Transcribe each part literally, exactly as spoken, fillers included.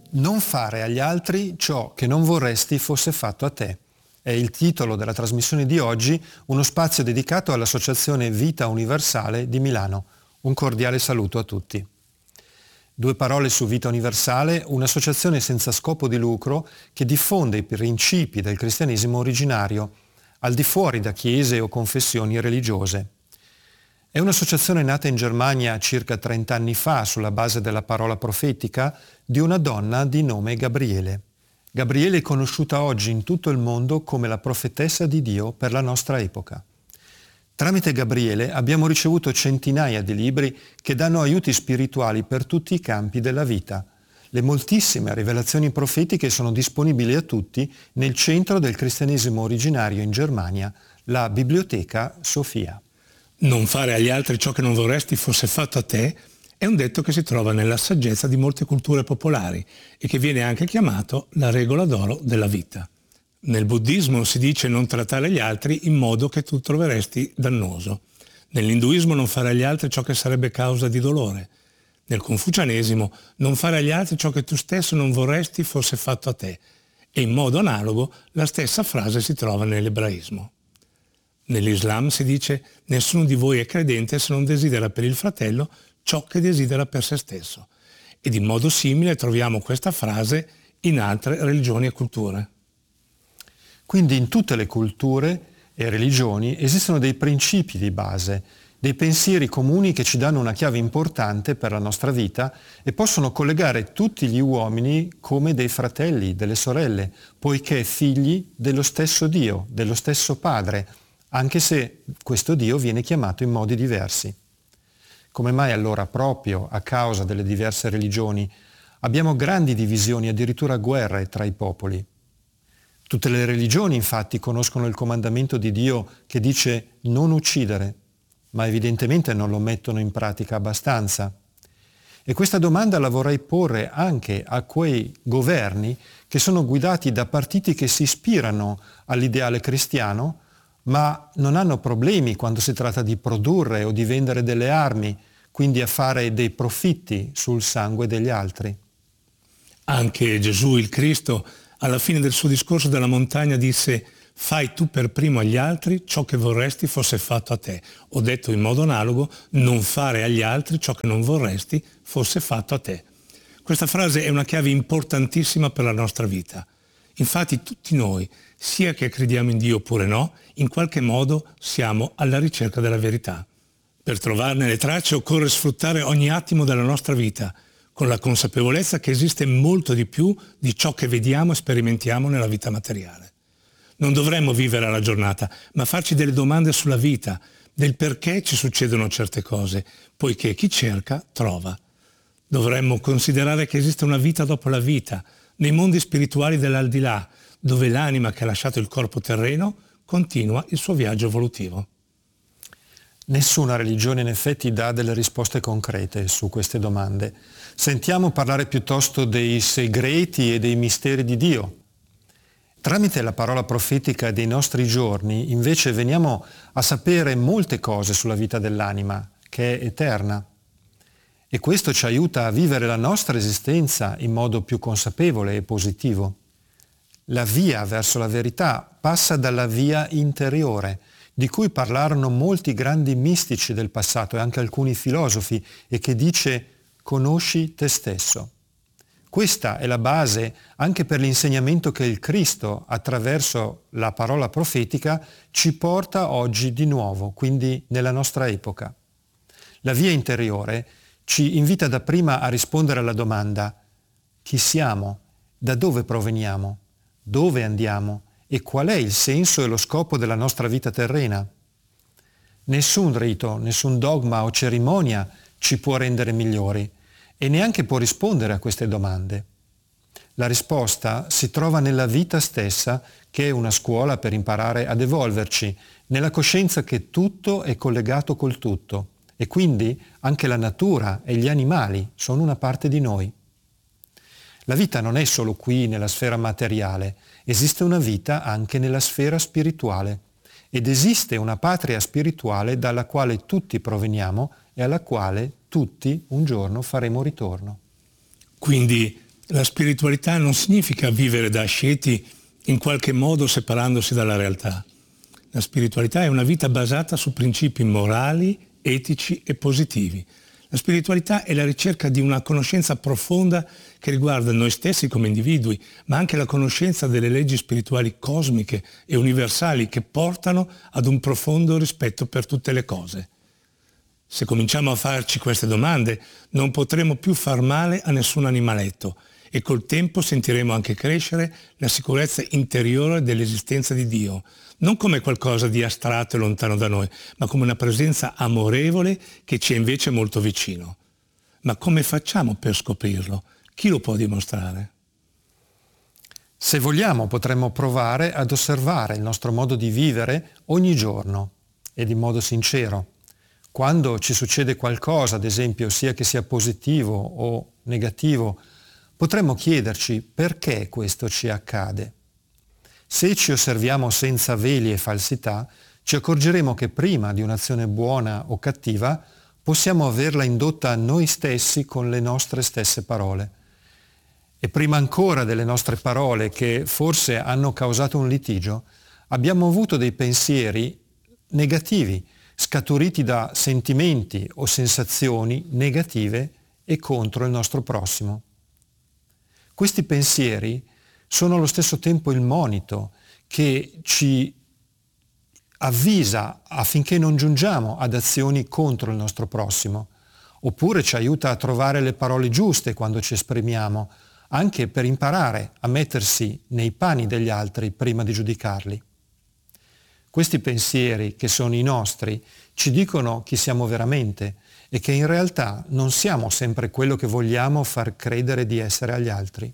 Non fare agli altri ciò che non vorresti fosse fatto a te. È il titolo della trasmissione di oggi, uno spazio dedicato all'Associazione Vita Universale di Milano. Un cordiale saluto a tutti. Due parole su Vita Universale, un'associazione senza scopo di lucro che diffonde i principi del cristianesimo originario, al di fuori da chiese o confessioni religiose. È un'associazione nata in Germania circa trenta anni fa sulla base della parola profetica di una donna di nome Gabriele. Gabriele è conosciuta oggi in tutto il mondo come la profetessa di Dio per la nostra epoca. Tramite Gabriele abbiamo ricevuto centinaia di libri che danno aiuti spirituali per tutti i campi della vita. Le moltissime rivelazioni profetiche sono disponibili a tutti nel centro del cristianesimo originario in Germania, la Biblioteca Sofia. Non fare agli altri ciò che non vorresti fosse fatto a te è un detto che si trova nella saggezza di molte culture popolari e che viene anche chiamato la regola d'oro della vita. Nel buddismo si dice non trattare gli altri in modo che tu troveresti dannoso. Nell'induismo non fare agli altri ciò che sarebbe causa di dolore. Nel confucianesimo non fare agli altri ciò che tu stesso non vorresti fosse fatto a te. E in modo analogo la stessa frase si trova nell'ebraismo. Nell'Islam si dice nessuno di voi è credente se non desidera per il fratello ciò che desidera per se stesso. Ed in modo simile troviamo questa frase in altre religioni e culture. Quindi in tutte le culture e religioni esistono dei principi di base, dei pensieri comuni che ci danno una chiave importante per la nostra vita e possono collegare tutti gli uomini come dei fratelli, delle sorelle, poiché figli dello stesso Dio, dello stesso Padre, anche se questo Dio viene chiamato in modi diversi. Come mai allora, proprio a causa delle diverse religioni, abbiamo grandi divisioni, addirittura guerre tra i popoli? Tutte le religioni, infatti, conoscono il comandamento di Dio che dice non uccidere, ma evidentemente non lo mettono in pratica abbastanza. E questa domanda la vorrei porre anche a quei governi che sono guidati da partiti che si ispirano all'ideale cristiano, ma non hanno problemi quando si tratta di produrre o di vendere delle armi, quindi a fare dei profitti sul sangue degli altri. Anche Gesù, il Cristo, alla fine del suo discorso della montagna disse «Fai tu per primo agli altri ciò che vorresti fosse fatto a te». Ho detto in modo analogo «Non fare agli altri ciò che non vorresti fosse fatto a te». Questa frase è una chiave importantissima per la nostra vita. Infatti tutti noi, sia che crediamo in Dio oppure no, in qualche modo siamo alla ricerca della verità. Per trovarne le tracce occorre sfruttare ogni attimo della nostra vita, con la consapevolezza che esiste molto di più di ciò che vediamo e sperimentiamo nella vita materiale. Non dovremmo vivere alla giornata, ma farci delle domande sulla vita, del perché ci succedono certe cose, poiché chi cerca, trova. Dovremmo considerare che esiste una vita dopo la vita, nei mondi spirituali dell'aldilà, dove l'anima che ha lasciato il corpo terreno continua il suo viaggio evolutivo. Nessuna religione in effetti dà delle risposte concrete su queste domande. Sentiamo parlare piuttosto dei segreti e dei misteri di Dio. Tramite la parola profetica dei nostri giorni, invece, veniamo a sapere molte cose sulla vita dell'anima, che è eterna. E questo ci aiuta a vivere la nostra esistenza in modo più consapevole e positivo. La via verso la verità passa dalla via interiore, di cui parlarono molti grandi mistici del passato e anche alcuni filosofi, e che dice «conosci te stesso». Questa è la base anche per l'insegnamento che il Cristo, attraverso la parola profetica, ci porta oggi di nuovo, quindi nella nostra epoca. La via interiore ci invita dapprima a rispondere alla domanda: chi siamo? Da dove proveniamo? Dove andiamo? E qual è il senso e lo scopo della nostra vita terrena? Nessun rito, nessun dogma o cerimonia ci può rendere migliori e neanche può rispondere a queste domande. La risposta si trova nella vita stessa, che è una scuola per imparare ad evolverci, nella coscienza che tutto è collegato col tutto e quindi anche la natura e gli animali sono una parte di noi. La vita non è solo qui nella sfera materiale, esiste una vita anche nella sfera spirituale ed esiste una patria spirituale dalla quale tutti proveniamo e alla quale tutti un giorno faremo ritorno. Quindi La spiritualità non significa vivere da asceti in qualche modo separandosi dalla realtà. La spiritualità è una vita basata su principi morali, etici e positivi. La spiritualità è la ricerca di una conoscenza profonda che riguarda noi stessi come individui, ma anche la conoscenza delle leggi spirituali cosmiche e universali che portano ad un profondo rispetto per tutte le cose. Se cominciamo a farci queste domande, non potremo più far male a nessun animaletto e col tempo sentiremo anche crescere la sicurezza interiore dell'esistenza di Dio, non come qualcosa di astratto e lontano da noi, ma come una presenza amorevole che ci è invece molto vicino. Ma come facciamo per scoprirlo? Chi lo può dimostrare? Se vogliamo, potremmo provare ad osservare il nostro modo di vivere ogni giorno ed in modo sincero. Quando ci succede qualcosa, ad esempio, sia che sia positivo o negativo, potremmo chiederci perché questo ci accade. Se ci osserviamo senza veli e falsità, ci accorgeremo che prima di un'azione buona o cattiva possiamo averla indotta a noi stessi con le nostre stesse parole. E prima ancora delle nostre parole, che forse hanno causato un litigio, abbiamo avuto dei pensieri negativi, scaturiti da sentimenti o sensazioni negative e contro il nostro prossimo. Questi pensieri sono allo stesso tempo il monito che ci avvisa affinché non giungiamo ad azioni contro il nostro prossimo, oppure ci aiuta a trovare le parole giuste quando ci esprimiamo, anche per imparare a mettersi nei panni degli altri prima di giudicarli. Questi pensieri, che sono i nostri, ci dicono chi siamo veramente e che in realtà non siamo sempre quello che vogliamo far credere di essere agli altri.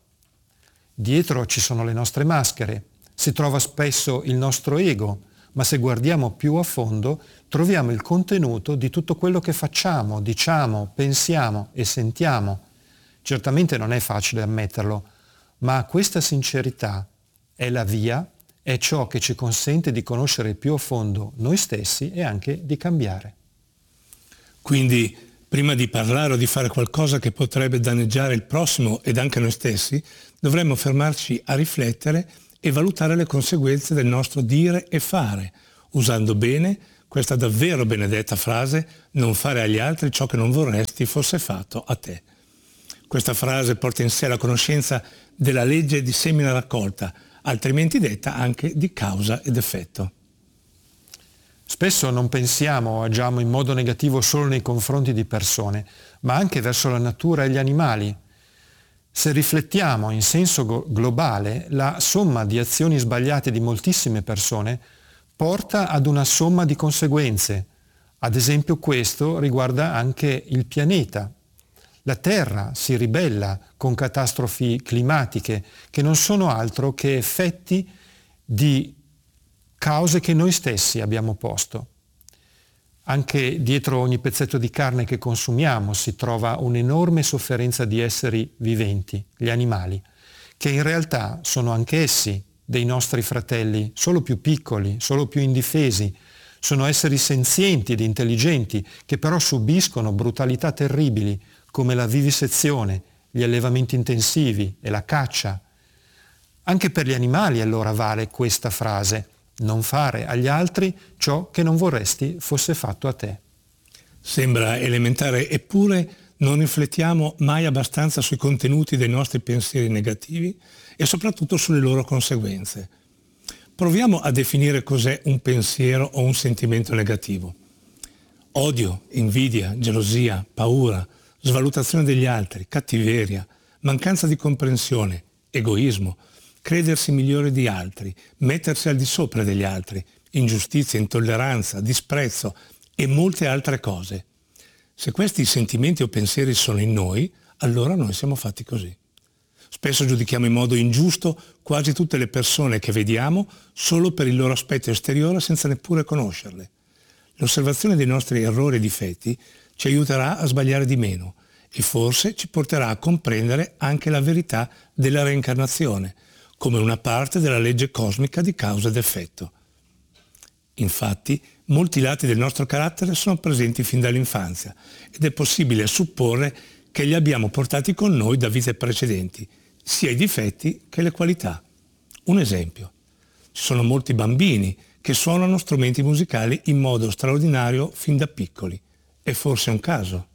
Dietro ci sono le nostre maschere, si trova spesso il nostro ego, ma se guardiamo più a fondo troviamo il contenuto di tutto quello che facciamo, diciamo, pensiamo e sentiamo. Certamente non è facile ammetterlo, ma questa sincerità è la via, è ciò che ci consente di conoscere più a fondo noi stessi e anche di cambiare. Quindi, prima di parlare o di fare qualcosa che potrebbe danneggiare il prossimo ed anche noi stessi, dovremmo fermarci a riflettere e valutare le conseguenze del nostro dire e fare, usando bene questa davvero benedetta frase: non fare agli altri ciò che non vorresti fosse fatto a te. Questa frase porta in sé la conoscenza della legge di semina raccolta, altrimenti detta anche di causa ed effetto. Spesso non pensiamo o agiamo in modo negativo solo nei confronti di persone, ma anche verso la natura e gli animali. Se riflettiamo in senso globale, la somma di azioni sbagliate di moltissime persone porta ad una somma di conseguenze. Ad esempio, questo riguarda anche il pianeta. La Terra si ribella con catastrofi climatiche che non sono altro che effetti di cause che noi stessi abbiamo posto. Anche dietro ogni pezzetto di carne che consumiamo si trova un'enorme sofferenza di esseri viventi, gli animali, che in realtà sono anch'essi dei nostri fratelli, solo più piccoli, solo più indifesi. Sono esseri senzienti ed intelligenti che però subiscono brutalità terribili come la vivisezione, gli allevamenti intensivi e la caccia. Anche per gli animali allora vale questa frase: non fare agli altri ciò che non vorresti fosse fatto a te. Sembra elementare, eppure non riflettiamo mai abbastanza sui contenuti dei nostri pensieri negativi e soprattutto sulle loro conseguenze. Proviamo a definire cos'è un pensiero o un sentimento negativo. Odio, invidia, gelosia, paura, svalutazione degli altri, cattiveria, mancanza di comprensione, egoismo, credersi migliore di altri, mettersi al di sopra degli altri, ingiustizia, intolleranza, disprezzo e molte altre cose. Se questi sentimenti o pensieri sono in noi, allora noi siamo fatti così. Spesso giudichiamo in modo ingiusto quasi tutte le persone che vediamo solo per il loro aspetto esteriore senza neppure conoscerle. L'osservazione dei nostri errori e difetti ci aiuterà a sbagliare di meno e forse ci porterà a comprendere anche la verità della reincarnazione, come una parte della legge cosmica di causa ed effetto. Infatti, molti lati del nostro carattere sono presenti fin dall'infanzia ed è possibile supporre che li abbiamo portati con noi da vite precedenti, sia i difetti che le qualità. Un esempio. Ci sono molti bambini che suonano strumenti musicali in modo straordinario fin da piccoli. È forse un caso?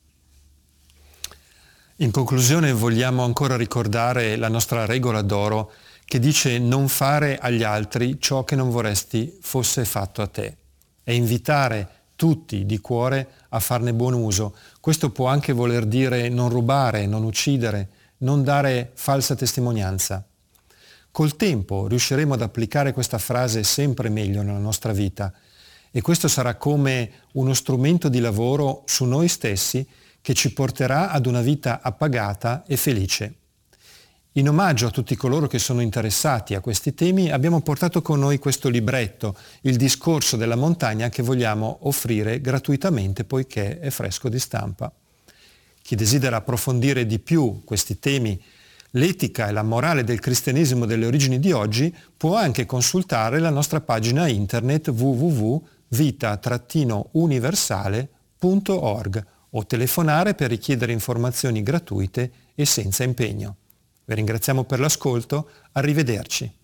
In conclusione vogliamo ancora ricordare la nostra regola d'oro che dice non fare agli altri ciò che non vorresti fosse fatto a te e invitare tutti di cuore a farne buon uso. Questo può anche voler dire non rubare, non uccidere, non dare falsa testimonianza. Col tempo riusciremo ad applicare questa frase sempre meglio nella nostra vita e questo sarà come uno strumento di lavoro su noi stessi che ci porterà ad una vita appagata e felice. In omaggio a tutti coloro che sono interessati a questi temi abbiamo portato con noi questo libretto, Il discorso della montagna, che vogliamo offrire gratuitamente poiché è fresco di stampa. Chi desidera approfondire di più questi temi, l'etica e la morale del cristianesimo delle origini di oggi, può anche consultare la nostra pagina internet w w w punto vita universale punto org o telefonare per richiedere informazioni gratuite e senza impegno. Vi ringraziamo per l'ascolto, arrivederci.